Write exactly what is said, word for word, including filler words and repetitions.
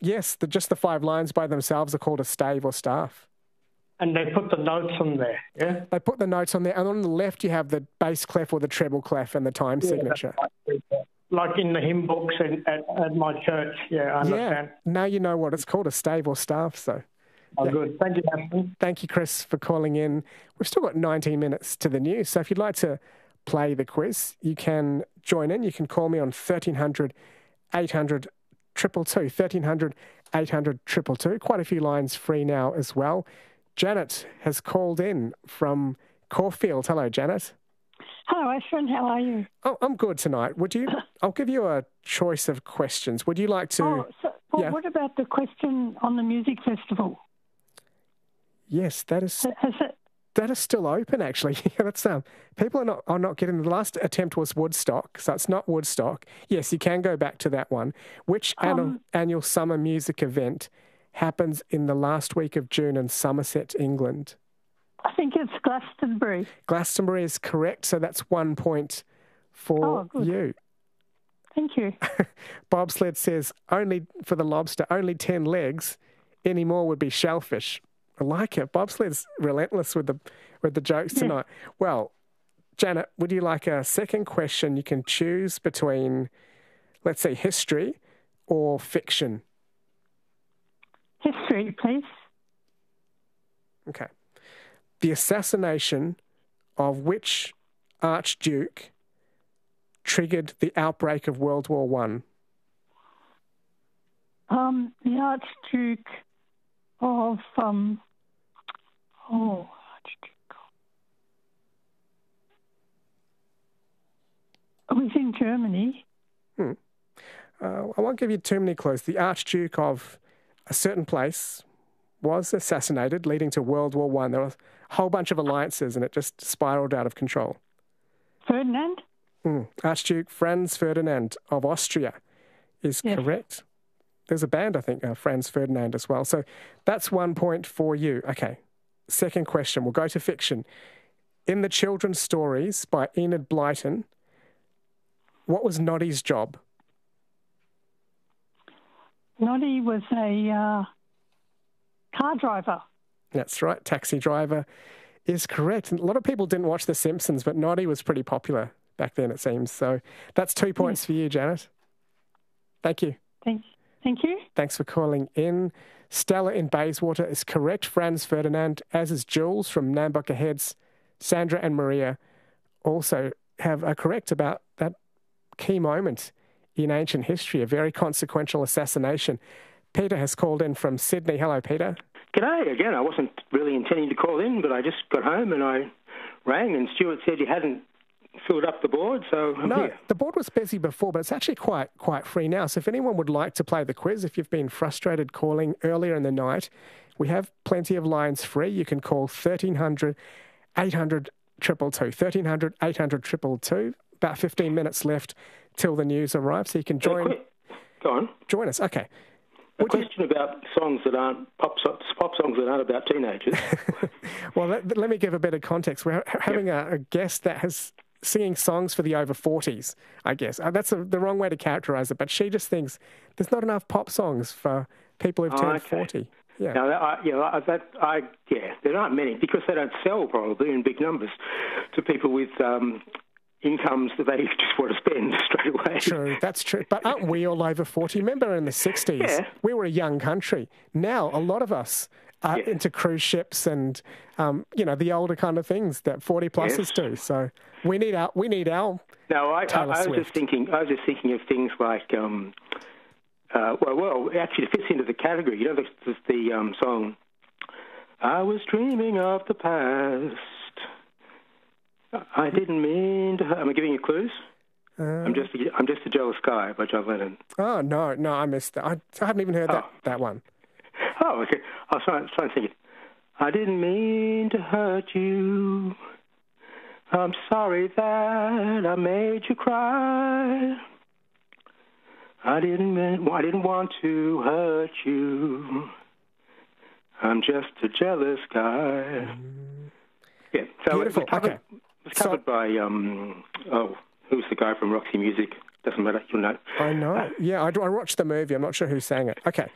Yes, the, just the five lines by themselves are called a stave or staff. And they put the notes on there, yeah? They put the notes on there, and on the left you have the bass clef or the treble clef and the time Yeah, signature. Right. Like in the hymn books at, at, at my church, yeah, I understand. Yeah, now you know what it's called, a stave or staff, so... Oh, yeah. good. Thank you, Aston. Thank you, Chris, for calling in. We've still got nineteen minutes to the news, so if you'd like to play the quiz, you can join in. You can call me on thirteen hundred, eight hundred, two two two, thirteen hundred, eight hundred, two two two. Quite a few lines free now as well. Janet has called in from Caulfield. Hello, Janet. Hello, Ashwin. How are you? Oh, I'm good tonight. Would you? I'll give you a choice of questions. Would you like to? Oh, so, well, yeah. What about the question on the music festival? Yes, that is. Has it? That is still open, actually. That's um. People are not are not getting. The last attempt was Woodstock, so it's not Woodstock. Yes, you can go back to that one. Which Um, annual, annual summer music event happens in the last week of June in Somerset, England? I think it's Glastonbury. Glastonbury is correct, so that's one point for Oh, good. you. Thank you. Bobsled says only for the lobster, only ten legs. Any more would be shellfish. I like it. Bobsled's relentless with the with the jokes Yeah. tonight. Well, Janet, would you like a second question? You can choose between, let's say, history or fiction. History, please. Okay. The assassination of which archduke triggered the outbreak of World War One? Um, the Archduke of um, oh, Archduke. It was in Germany. Hmm. Uh, I won't give you too many clues. The Archduke of a certain place was assassinated, leading to World War One. There was a whole bunch of alliances, and it just spiraled out of control. Ferdinand? Mm. Archduke Franz Ferdinand of Austria is Yes. correct. There's a band, I think, uh, Franz Ferdinand as well. So that's one point for you. Okay. Second question. We'll go to fiction. In the children's stories by Enid Blyton, what was Noddy's job? Noddy was a uh, car driver. That's right. Taxi driver is correct. And a lot of people didn't watch The Simpsons, but Noddy was pretty popular back then, it seems. So that's two points Yes. for you, Janet. Thank you. Thank, thank you. Thanks for calling in. Stella in Bayswater is correct. Franz Ferdinand, as is Jules from Nambucca Heads. Sandra and Maria also have are correct about that key moment in ancient history, a very consequential assassination. Peter has called in from Sydney. Hello, Peter. G'day again. I wasn't really intending to call in, but I just got home and I rang and Stuart said you hadn't filled up the board, so I'm no, here. the board was busy before, but it's actually quite quite free now. So if anyone would like to play the quiz, if you've been frustrated calling earlier in the night, we have plenty of lines free. You can call thirteen hundred, eight hundred, two two two, thirteen hundred, eight hundred, two two two. About fifteen minutes left till the news arrives, so you can join. Uh, Go on. Join us. Okay. A Would you- question about songs that aren't pop, so- pop songs that aren't about teenagers. Well, let, let me give a bit of context. We're ha- having a, a guest that has singing songs for the over forties, I guess. Uh, that's a, the wrong way to characterise it, but she just thinks there's not enough pop songs for people who've Oh, turned okay. forty. Yeah. Now, that, I, yeah, I- that, I, yeah, there aren't many because they don't sell probably in big numbers to people with um, incomes that they just want to spend straight away. True, that's true. But aren't we all over forty? Remember in the sixties, Yeah. we were a young country. Now, a lot of us are Yeah. into cruise ships and, um, you know, the older kind of things that forty-plussers Yes. do. So we need our, we need our No, I, I, Taylor I was Swift. just thinking. I was just thinking of things like, um, uh, well, well, actually, it fits into the category. You know, the, the, the um, song. I was dreaming of the past. I didn't mean to. Am I giving you clues? Uh, I'm just. A, I'm just a jealous guy by John Lennon. Oh, no, no, I missed that. I, I haven't even heard that, Oh. that one. Oh, okay. I was trying, trying to think. It. I didn't mean to hurt you. I'm sorry that I made you cry. I didn't mean, I didn't want to hurt you. I'm just a jealous guy. Yeah, so Beautiful. it was covered, Okay. it was covered So- by, um, oh, who's the guy from Roxy Music? Doesn't matter, you'll know. I know. Yeah, I, I watched the movie. I'm not sure who sang it. Okay.